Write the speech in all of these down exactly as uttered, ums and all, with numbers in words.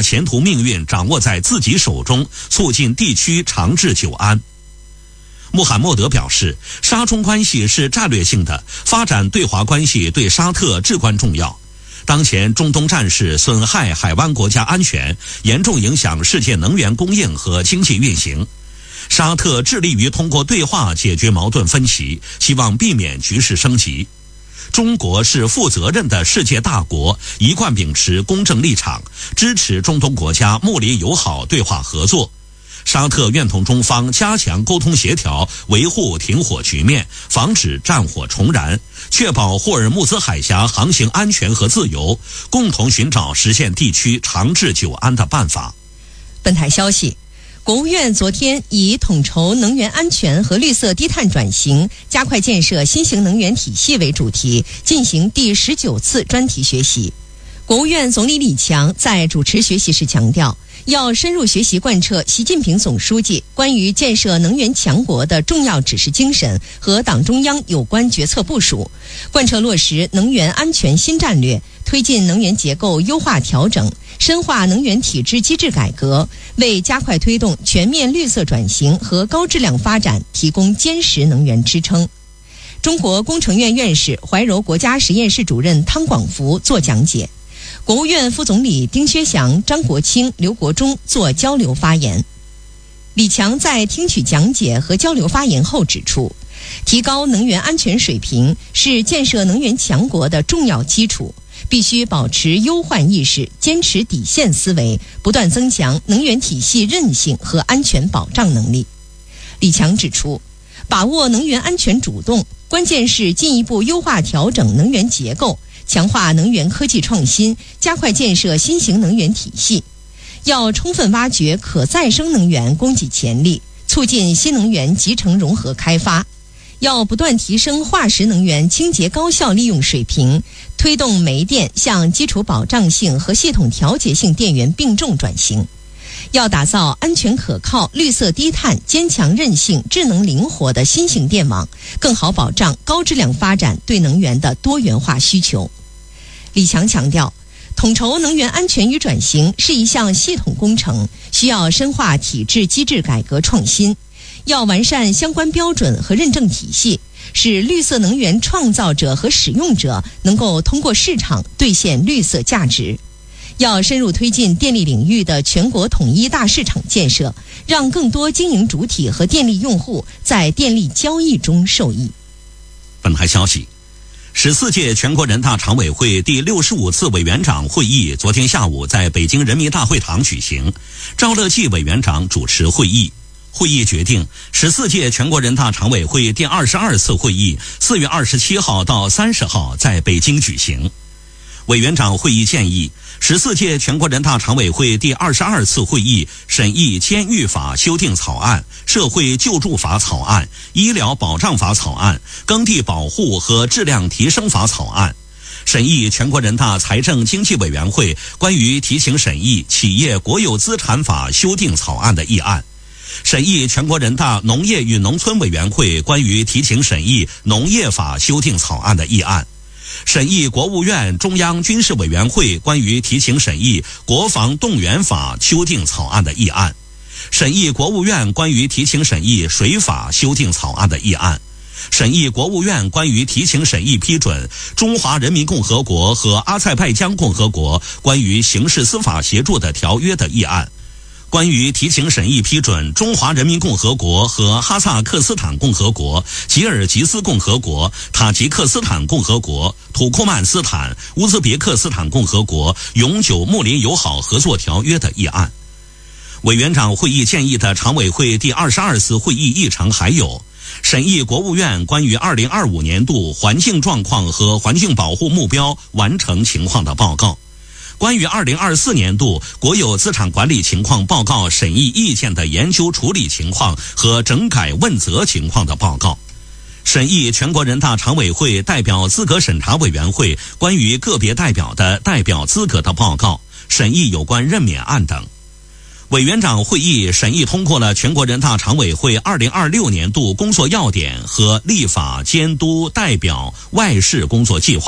把前途命运掌握在自己手中，促进地区长治久安。穆罕默德表示，沙中关系是战略性的，发展对华关系对沙特至关重要。当前中东战事损害海湾国家安全，严重影响世界能源供应和经济运行。沙特致力于通过对话解决矛盾分歧，希望避免局势升级。中国是负责任的世界大国，一贯秉持公正立场，支持中东国家睦邻友好对话合作。沙特愿同中方加强沟通协调，维护停火局面，防止战火重燃，确保霍尔木兹海峡航行安全和自由，共同寻找实现地区长治久安的办法。 本台消息，国务院昨天以统筹能源安全和绿色低碳转型，加快建设新型能源体系为主题，进行第十九次专题学习。国务院总理李强在主持学习时强调，要深入学习贯彻习近平总书记关于建设能源强国的重要指示精神和党中央有关决策部署，贯彻落实能源安全新战略，推进能源结构优化调整，深化能源体制机制改革，为加快推动全面绿色转型和高质量发展提供坚实能源支撑。中国工程院院士、怀柔国家实验室主任汤广福作讲解，国务院副总理丁薛祥、张国清、刘国中做交流发言。李强在听取讲解和交流发言后指出，提高能源安全水平是建设能源强国的重要基础，必须保持忧患意识，坚持底线思维，不断增强能源体系韧性和安全保障能力。李强指出，把握能源安全主动，关键是进一步优化调整能源结构，强化能源科技创新，加快建设新型能源体系。要充分挖掘可再生能源供给潜力，促进新能源集成融合开发。要不断提升化石能源清洁高效利用水平，推动煤电向基础保障性和系统调节性电源并重转型。要打造安全可靠、绿色低碳、坚强韧性、智能灵活的新型电网，更好保障高质量发展对能源的多元化需求。李强强调，统筹能源安全与转型是一项系统工程，需要深化体制机制改革创新，要完善相关标准和认证体系，使绿色能源创造者和使用者能够通过市场兑现绿色价值。要深入推进电力领域的全国统一大市场建设，让更多经营主体和电力用户在电力交易中受益。 本台消息，十四届全国人大常委会第六十五次委员长会议昨天下午在北京人民大会堂举行，赵乐际委员长主持会议。会议决定，十四届全国人大常委会第二十二次会议四月二十七号到三十号在北京举行。委员长会议建议，十四届全国人大常委会第二十二次会议审议监狱法修订草案、社会救助法草案、医疗保障法草案、耕地保护和质量提升法草案，审议全国人大财政经济委员会关于提请审议企业国有资产法修订草案的议案，审议全国人大农业与农村委员会关于提请审议农业法修订草案的议案，审议国务院中央军事委员会关于提请审议国防动员法修订草案的议案，审议国务院关于提请审议水法修订草案的议案，审议国务院关于提请审议批准中华人民共和国和阿塞拜疆共和国关于刑事司法协助的条约的议案，关于提请审议批准中华人民共和国和哈萨克斯坦共和国、吉尔吉斯共和国、塔吉克斯坦共和国、土库曼斯坦、乌兹别克斯坦共和国永久睦邻友好合作条约的议案。委员长会议建议的常委会第二十二次会议议程还有：审议国务院关于二零二五年度环境状况和环境保护目标完成情况的报告；关于二零二四年度国有资产管理情况报告审议意见的研究处理情况和整改问责情况的报告；审议全国人大常委会代表资格审查委员会关于个别代表的代表资格的报告，审议有关任免案等。委员长会议审议通过了全国人大常委会二零二六年度工作要点和立法监督代表外事工作计划，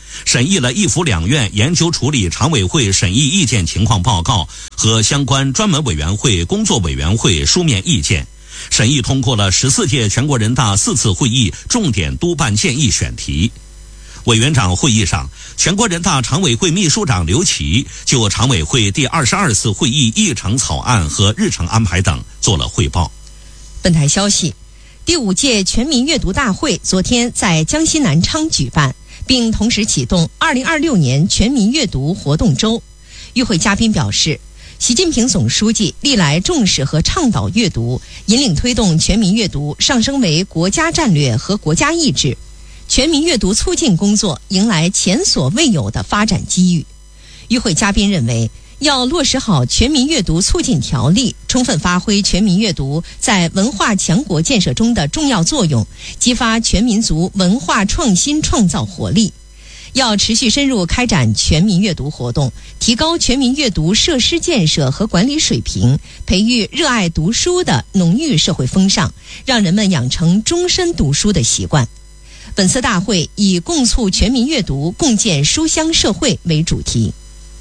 审议了一府两院研究处理常委会审议意见情况报告和相关专门委员会工作委员会书面意见，审议通过了十四届全国人大四次会议重点督办建议选题。委员长会议上，全国人大常委会秘书长刘奇就常委会第二十二次会议议程草案和日程安排等做了汇报。 本台消息，第五届全民阅读大会昨天在江西南昌举办，并同时启动二零二六年全民阅读活动周。与会嘉宾表示，习近平总书记历来重视和倡导阅读，引领推动全民阅读上升为国家战略和国家意志，全民阅读促进工作迎来前所未有的发展机遇。与会嘉宾认为，要落实好全民阅读促进条例，充分发挥全民阅读在文化强国建设中的重要作用，激发全民族文化创新创造活力。要持续深入开展全民阅读活动，提高全民阅读设施建设和管理水平，培育热爱读书的浓郁社会风尚，让人们养成终身读书的习惯。本次大会以共促全民阅读，共建书香社会为主题。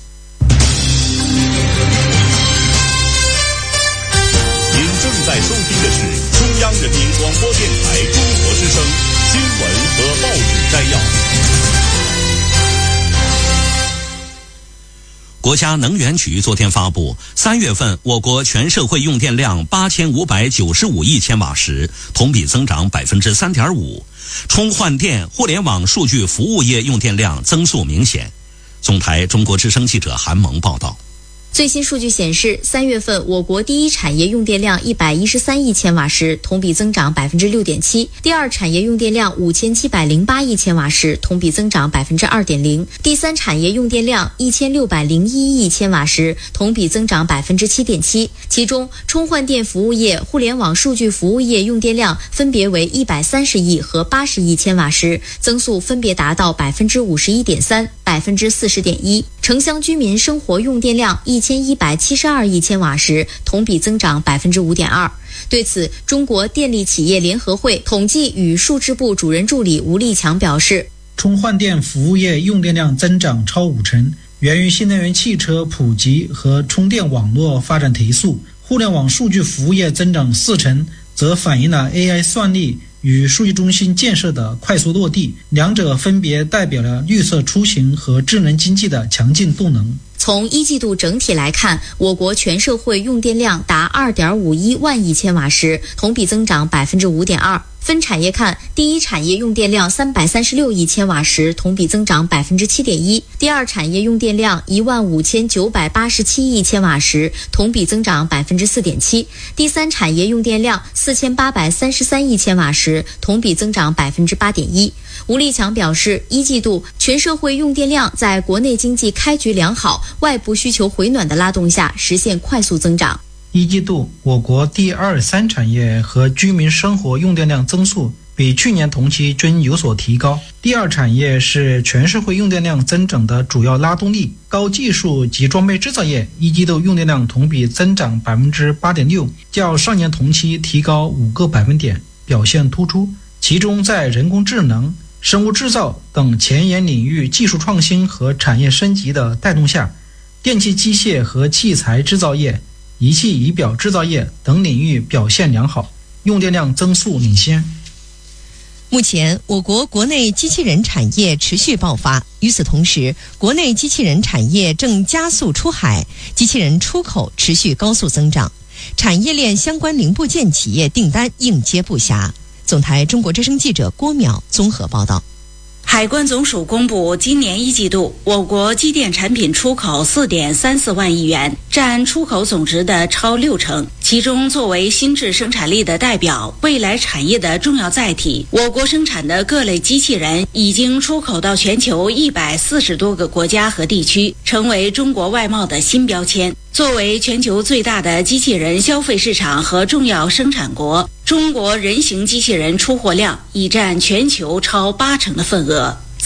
您正在收听的是中央人民广播电台中国之声新闻和报纸摘要。 国家能源局昨天发布，三月份我国全社会用电量八千五百九十五亿千瓦时，同比增长百分之三点五。充换电、互联网数据服务业用电量增速明显。总台中国之声记者韩萌报道。 最新数据显示，三月份我国第一产业用电量一百一十三亿千瓦时，同比增长百分之六点七；第二产业用电量五千七百零八亿千瓦时，同比增长百分之二点零；第三产业用电量一千六百零一亿千瓦时，同比增长百分之七点七。其中，充换电服务业、互联网数据服务业用电量分别为一百三十亿和八十亿千瓦时，增速分别达到百分之五十一点三、百分之四十点一。城乡居民生活用电量一千一百七十二亿千瓦时，同比增长百分之五点二。对此，中国电力企业联合会统计与数字部主任助理吴立强表示， 充换电服务业用电量增长超五成，源于新能源汽车普及和充电网络发展提速；互联网数据服务业增长四成，则反映了 A I 算力与数据中心建设的快速落地，两者分别代表了绿色出行和智能经济的强劲动能。 从一季度整体来看，我国全社会用电量达 二点五一万亿千瓦时，同比增长百分之五点二。分产业看，第一产业用电量三百三十六亿千瓦时，同比增长百分之七点一；第二产业用电量一万五千九百八十七亿千瓦时，同比增长百分之四点七；第三产业用电量四千八百三十三亿千瓦时，同比增长百分之八点一。吴立强表示，一季度全社会用电量在国内经济开局良好、外部需求回暖的拉动下，实现快速增长。 一季度，我国第二、三产业和居民生活用电量增速比去年同期均有所提高。第二产业是全社会用电量增长的主要拉动力，高技术及装备制造业一季度用电量同比增长百分之八点六，较上年同期提高五个百分点，表现突出。其中，在人工智能、生物制造等前沿领域技术创新和产业升级的带动下，电气机械和器材制造业、仪器仪表制造业等领域表现良好，用电量增速领先。 目前，我国国内机器人产业持续爆发，与此同时，国内机器人产业正加速出海，机器人出口持续高速增长，产业链相关零部件企业订单应接不暇。总台中国之声记者郭淼综合报道。 海关总署公布，今年一季度我国机电产品出口 四点三四万亿元，占出口总值的超六成。其中，作为新质生产力的代表、未来产业的重要载体，我国生产的各类机器人已经出口到全球一百四十多个国家和地区，成为中国外贸的新标签。作为全球最大的机器人消费市场和重要生产国，中国人形机器人出货量已占全球超八成的份额。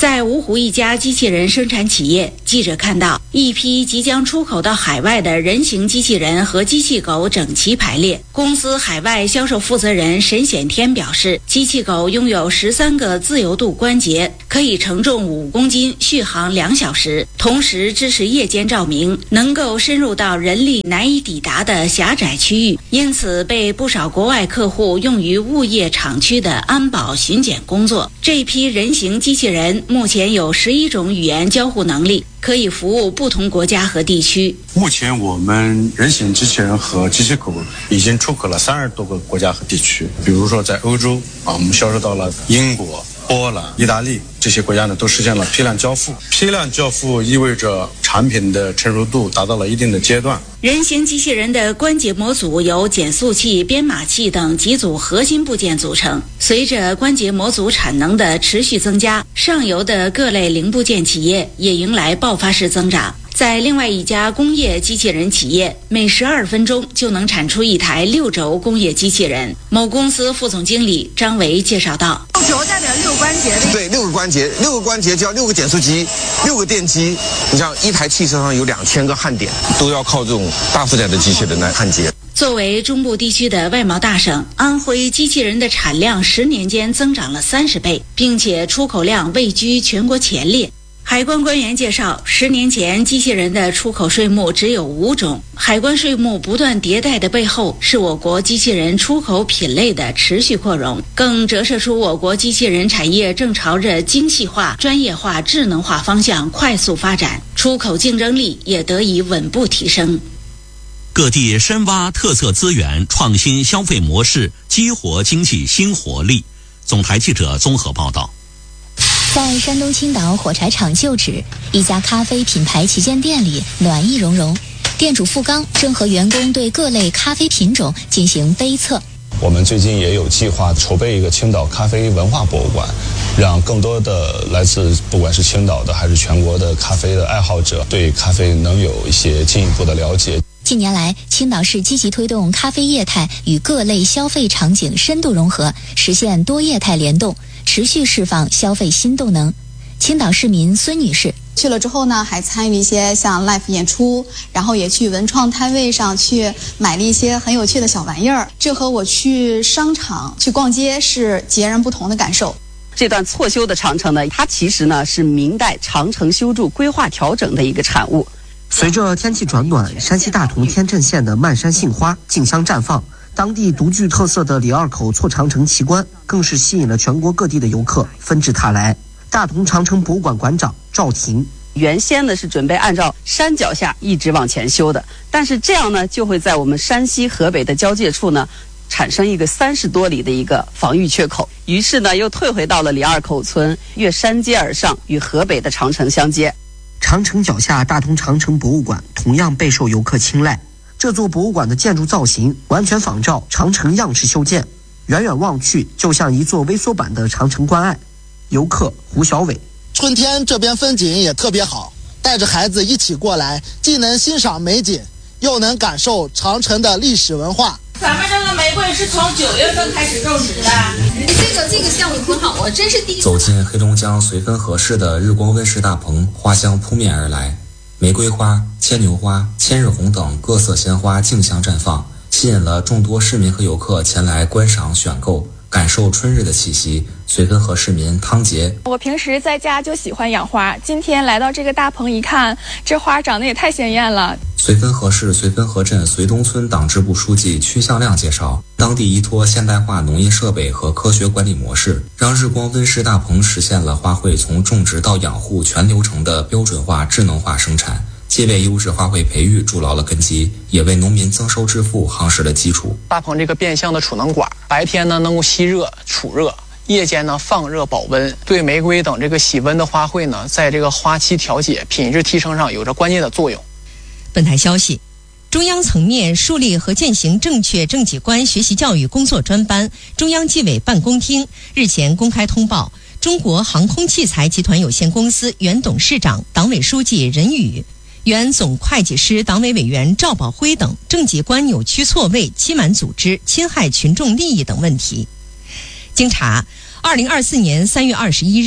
在芜湖一家机器人生产企业，记者看到一批即将出口到海外的人形机器人和机器狗整齐排列。公司海外销售负责人沈显天表示，机器狗拥有十三个自由度关节，可以承重五公斤，续航两小时，同时支持夜间照明，能够深入到人力难以抵达的狭窄区域，因此被不少国外客户用于物业厂区的安保巡检工作。这批人形机器人目前有十一种语言交互能力，可以服务不同国家和地区。 目前我们人形机器人和机器狗已经出口了三十多个国家和地区，比如说在欧洲啊，我们销售到了英国、波兰、意大利这些国家呢，都实现了批量交付。批量交付意味着产品的成熟度达到了一定的阶段。 人形机器人的关节模组由减速器、编码器等几组核心部件组成。随着关节模组产能的持续增加，上游的各类零部件企业也迎来爆发式增长。在另外一家工业机器人企业，每十二分钟就能产出一台六轴工业机器人。某公司副总经理张维介绍道： 六轴代表六关节， 对，六个关节，六个关节就要六个减速机，六个电机。你像一台汽车上有两千个焊点，都要靠这种大负载的机器人来焊接。 作为中部地区的外贸大省，安徽机器人的产量十年间增长了三十倍，并且出口量位居全国前列。海关官员介绍，十年前机器人的出口税目只有五种，海关税目不断迭代的背后，是我国机器人出口品类的持续扩容，更折射出我国机器人产业正朝着精细化、专业化、智能化方向快速发展，出口竞争力也得以稳步提升。 各地深挖特色资源，创新消费模式，激活经济新活力。总台记者综合报道。 在山东青岛火柴厂旧址一家咖啡品牌旗舰店里，暖意融融。店主付刚正和员工对各类咖啡品种进行杯测。 我们最近也有计划筹备一个青岛咖啡文化博物馆，让更多的来自不管是青岛的还是全国的咖啡的爱好者对咖啡能有一些进一步的了解。 近年来，青岛市积极推动咖啡业态与各类消费场景深度融合，实现多业态联动，持续释放消费新动能。青岛市民孙女士去了之后呢，还参与一些像 live 演出，然后也去文创摊位上去买了一些很有趣的小玩意儿，这和我去商场去逛街是截然不同的感受。 这段错修的长城呢，它其实呢是明代长城修筑规划调整的一个产物。 随着天气转暖，山西大同天镇县的漫山杏花竞相绽放，当地独具特色的李二口错长城奇观更是吸引了全国各地的游客纷至沓来。大同长城博物馆馆长赵婷， 原先呢是准备按照山脚下一直往前修的，但是这样呢就会在我们山西河北的交界处呢产生一个三十多里的一个防御缺口，于是呢又退回到了李二口村，越山街而上，与河北的长城相接。 长城脚下大同长城博物馆同样备受游客青睐。这座博物馆的建筑造型完全仿照长城样式修建，远远望去就像一座微缩版的长城关隘。游客胡小伟， 春天这边风景也特别好，带着孩子一起过来，既能欣赏美景，又能感受长城的历史文化。 咱们这个玫瑰是从九月份开始种植的。 这个这个项目挺好，我真是第一次。 走进黑龙江绥芬河市的日光温室大棚，花香扑面而来，玫瑰花、牵牛花、千日红等各色鲜花竞相绽放，吸引了众多市民和游客前来观赏选购，感受春日的气息。绥芬河市民汤杰， 我平时在家就喜欢养花，今天来到这个大棚一看，这花长得也太鲜艳了。 绥芬河市绥芬河镇绥东村党支部书记曲向亮介绍，当地依托现代化农业设备和科学管理模式，让日光温室大棚实现了花卉从种植到养护全流程的标准化智能化生产，既为优质花卉培育筑牢了根基，也为农民增收致富夯实了基础。 大棚这个变相的储能管，白天呢能够吸热储热，夜间呢放热保温，对玫瑰等这个喜温的花卉呢，在这个花期调节、品质提升上有着关键的作用。 本台消息，中央层面树立和践行正确政绩观学习教育工作专班中央纪委办公厅日前公开通报，中国航空器材集团有限公司原董事长、党委书记任宇、原总会计师党委委员赵宝辉等政绩观扭曲错位、欺瞒组织、侵害群众利益等问题。经查，二零二四年三月二十一日，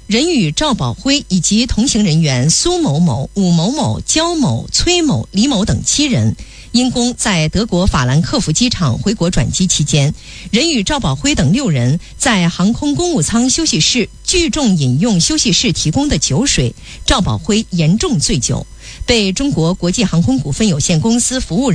人与赵宝辉以及同行人员苏某某、武某某、焦某、崔某、李某等七人，因公在德国法兰克福机场回国转机期间，人与赵宝辉等六人在航空公务舱休息室聚众饮用休息室提供的酒水，赵宝辉严重醉酒，被中国国际航空股份有限公司服务